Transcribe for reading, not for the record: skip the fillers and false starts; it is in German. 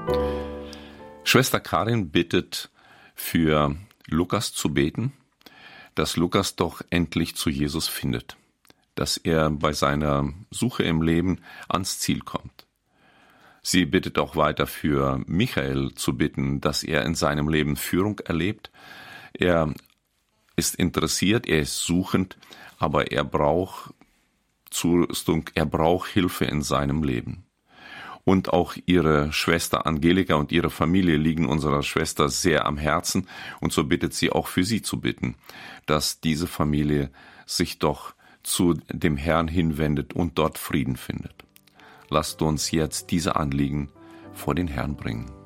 Schwester Karin bittet für Lukas zu beten, dass Lukas doch endlich zu Jesus findet, dass er bei seiner Suche im Leben ans Ziel kommt. Sie bittet auch weiter für Michael zu bitten, dass er in seinem Leben Führung erlebt. Er ist interessiert, er ist suchend, aber er braucht Zurüstung, er braucht Hilfe in seinem Leben. Und auch ihre Schwester Angelika und ihre Familie liegen unserer Schwester sehr am Herzen. Und so bittet sie auch für sie zu bitten, dass diese Familie sich doch zu dem Herrn hinwendet und dort Frieden findet. Lasst uns jetzt diese Anliegen vor den Herrn bringen.